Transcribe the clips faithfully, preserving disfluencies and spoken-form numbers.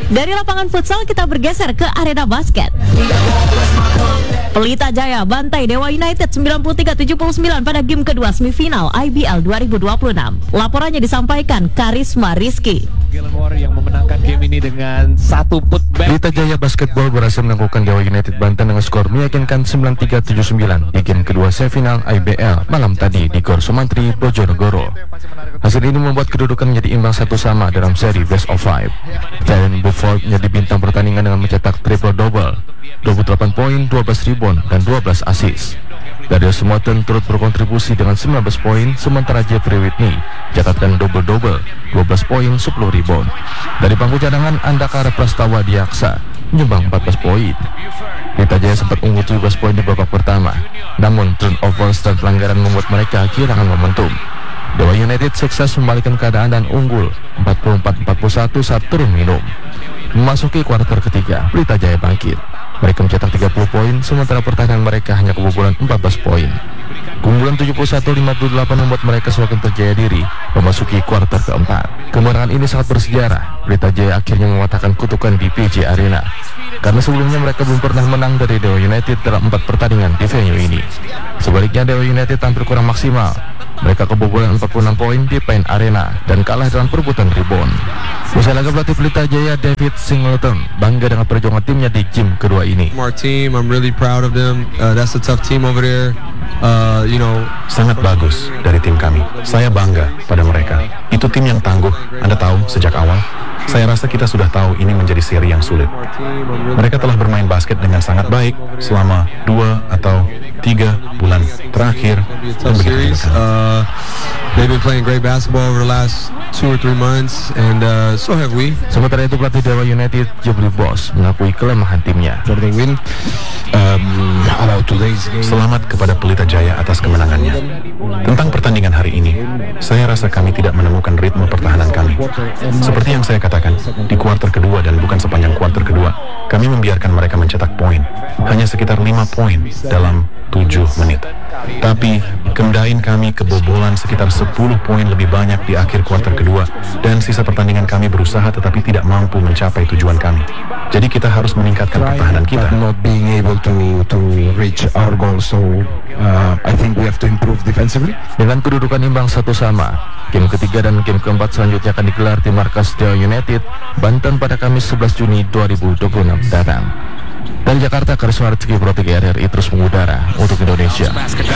Dari lapangan futsal kita bergeser ke arena basket. Pelita Jaya bantai Dewa United sembilan puluh tiga tujuh puluh sembilan pada game kedua semifinal I B L dua ribu dua puluh enam. Laporannya disampaikan Karisma Rizky. Yang memenangkan game ini dengan satu putback. Pelita Jaya Basketball berhasil menaklukkan Dewa United Banten dengan skor meyakinkan sembilan tiga tujuh sembilan di game kedua semifinal I B L malam tadi di Gor Sumantri, Bojonegoro. Hasil ini membuat kedudukan menjadi imbang satu sama dalam seri best of five. Darren Bufford menjadi bintang pertandingan dengan mencetak triple double, dua puluh delapan poin, dua belas rebound, dan dua belas assist. Darius Morton turut berkontribusi dengan sembilan belas poin, sementara Jeffrey Whitney catatkan double-double, dua belas poin, sepuluh rebound. Dari bangku cadangan, Andakara Prastawa Diaksa menyumbang empat belas poin. Pelita Jaya sempat unggul tujuh belas poin di babak pertama, namun turnovers dan pelanggaran membuat mereka kehilangan momentum. Dewa United sukses membalikkan keadaan dan unggul empat puluh empat empat puluh satu saat turun minum. Memasuki kuarter ketiga, Pelita Jaya bangkit. Mereka mencetak tiga puluh poin, sementara pertahanan mereka hanya kebobolan empat belas poin. Keunggulan tujuh puluh satu lima puluh delapan membuat mereka semakin percaya diri memasuki kuarter keempat. Kemenangan ini sangat bersejarah. Pelita Jaya akhirnya mematahkan kutukan di P J Arena, karena sebelumnya mereka belum pernah menang dari Dewa United dalam empat pertandingan di venue ini. Sebaliknya, Dewa United tampil kurang maksimal. Mereka kebobolan empat puluh enam poin di Pain Arena dan kalah dalam perebutan rebound. Usai laga, pelatih Pelita Jaya David Singleton bangga dengan perjuangan timnya di game kedua ini. Our team, I'm really proud of them. Uh, that's a tough team over there. Uh, you know, sangat bagus dari tim kami. Saya bangga pada mereka. Itu tim yang tangguh. Anda tahu sejak awal. Saya rasa kita sudah tahu ini menjadi seri yang sulit. Mereka telah bermain basket dengan sangat baik selama dua atau tiga bulan terakhir. Dan begitu uh, they've been playing great basketball over the last two or three months, and uh, so have we. Sementara itu, pelatih Dewa United Jebri Boss mengakui kelemahan timnya. Selamat kepada Pelita Jaya atas kemenangannya. Tentang pertandingan hari ini, saya rasa kami tidak menemukan ritme pertahanan kami. Seperti yang saya katakan, di kuarter kedua dan bukan sepanjang kuarter kedua, kami membiarkan mereka mencetak poin, hanya sekitar lima poin dalam tujuh menit. Tapi Kemdain kami kebobolan sekitar sepuluh poin lebih banyak di akhir kuarter kedua, dan sisa pertandingan kami berusaha tetapi tidak mampu mencapai tujuan kami. Jadi kita harus meningkatkan pertahanan kita. Not being able to to reach our goal, so uh, I think we have to improve defensively. Dengan kedudukan imbang satu sama, game ketiga dan game keempat selanjutnya akan digelar di markas Dewa United Banten pada Kamis sebelas Juni dua ribu dua puluh enam datang. Dari Jakarta, Karisma Rizky, Pro tiga R R I terus mengudara untuk Indonesia.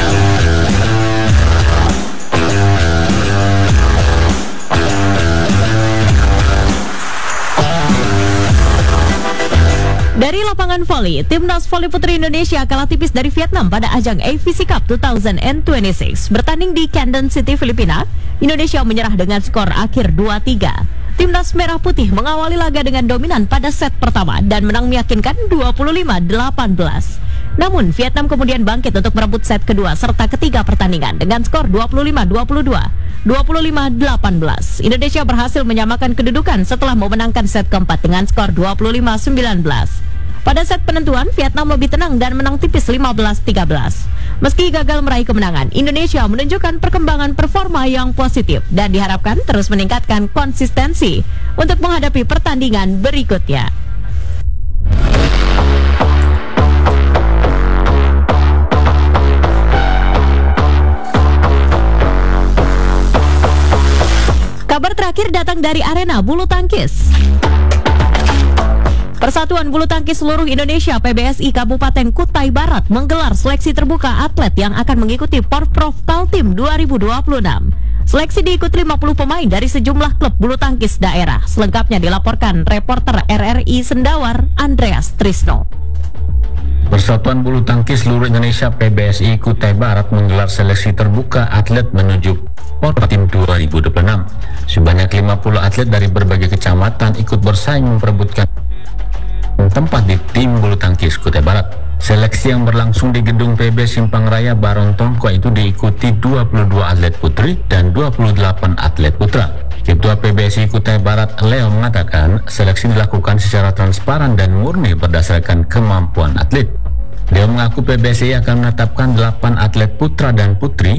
Dari lapangan voli, Timnas Voli Putri Indonesia kalah tipis dari Vietnam pada ajang A V C Cup dua ribu dua puluh enam. Bertanding di Canton City, Filipina, Indonesia menyerah dengan skor akhir dua tiga. Timnas Merah Putih mengawali laga dengan dominan pada set pertama dan menang meyakinkan dua puluh lima delapan belas. Namun, Vietnam kemudian bangkit untuk merebut set kedua serta ketiga pertandingan dengan skor dua puluh lima dua puluh dua, dua puluh lima delapan belas. Indonesia berhasil menyamakan kedudukan setelah memenangkan set keempat dengan skor dua puluh lima sembilan belas. Pada set penentuan, Vietnam lebih tenang dan menang tipis lima belas tiga belas. Meski gagal meraih kemenangan, Indonesia menunjukkan perkembangan performa yang positif dan diharapkan terus meningkatkan konsistensi untuk menghadapi pertandingan berikutnya. Kabar terakhir datang dari arena bulu tangkis. Persatuan Bulu Tangkis Seluruh Indonesia P B S I Kabupaten Kutai Barat menggelar seleksi terbuka atlet yang akan mengikuti Porprov Kaltim dua ribu dua puluh enam. Seleksi diikuti lima puluh pemain dari sejumlah klub bulu tangkis daerah. Selengkapnya dilaporkan reporter R R I Sendawar Andreas Trisno. Persatuan Bulu Tangkis Seluruh Indonesia P B S I Kutai Barat menggelar seleksi terbuka atlet menuju Porprov Kaltim dua ribu dua puluh enam. Sebanyak lima puluh atlet dari berbagai kecamatan ikut bersaing memperebutkan tempat di tim bulu tangkis Kutai Barat. Seleksi yang berlangsung di gedung P B Simpang Raya Barontongko itu diikuti dua puluh dua atlet putri dan dua puluh delapan atlet putra. Ketua P B S I Kutai Barat Leo mengatakan seleksi dilakukan secara transparan dan murni berdasarkan kemampuan atlet. Leo mengaku P B S I akan menetapkan delapan atlet putra dan putri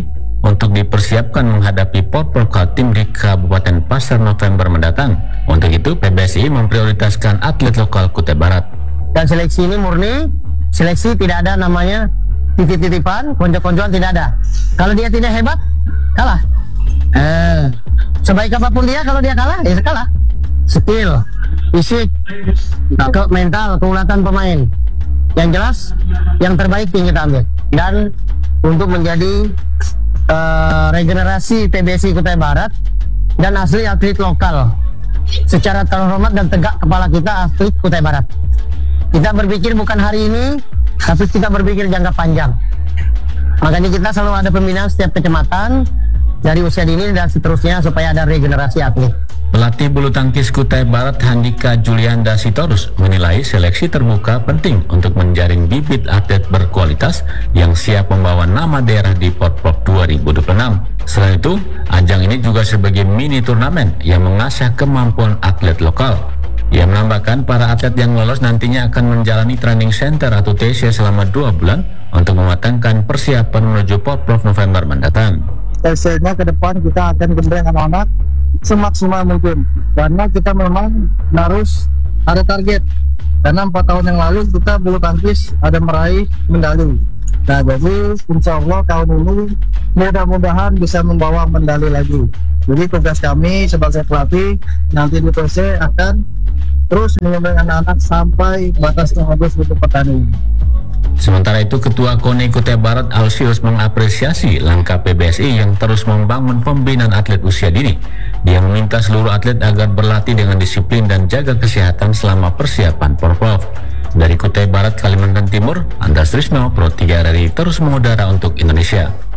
untuk dipersiapkan menghadapi Porprov Kaltim di Kabupaten Pasar November mendatang. Untuk itu, P B S I memprioritaskan atlet lokal Kutai Barat. Dan seleksi ini murni, seleksi tidak ada namanya titip-titipan, konco-koncoan tidak ada. Kalau dia tidak hebat, kalah. Eh, sebaik apapun dia, kalau dia kalah, ya kalah. Skill, fisik, ke mental, keulatan pemain. Yang jelas, yang terbaik yang kita ambil. Dan untuk menjadi uh, regenerasi P B S I Kutai Barat dan asli atlet lokal, secara terhormat dan tegak kepala kita atlet Kutai Barat. Kita berpikir bukan hari ini, tapi kita berpikir jangka panjang. Makanya kita selalu ada pembinaan setiap kecamatan dari usia dini dan seterusnya supaya ada regenerasi atlet. Pelatih bulu tangkis Kutai Barat Handika Julianda Sitorus menilai seleksi terbuka penting untuk menjaring bibit atlet berkualitas yang siap membawa nama daerah di Porprov dua ribu dua puluh enam. Selain itu, ajang ini juga sebagai mini turnamen yang mengasah kemampuan atlet lokal. Ia menambahkan para atlet yang lolos nantinya akan menjalani training center atau T C selama dua bulan untuk mematangkan persiapan menuju Porprov November mendatang. T C-nya ke depan kita akan gembeng anak-anak semaksimal mungkin, karena kita memang harus ada target, karena empat tahun yang lalu kita bulu tangkis ada meraih medali. Nah, jadi insya Allah tahun ini mudah-mudahan bisa membawa medali lagi. Jadi tugas kami sebagai pelatih nanti di T C akan terus mengembang anak-anak sampai batas yang habis untuk pertandingan. Sementara itu, Ketua KONI Kutai Barat Alsius mengapresiasi langkah P B S I yang terus membangun pembinaan atlet usia dini. Dia meminta seluruh atlet agar berlatih dengan disiplin dan jaga kesehatan selama persiapan Porprov. Dari Kutai Barat, Kalimantan Timur, Andas Trisno, Pro tiga R R I terus mengudara untuk Indonesia.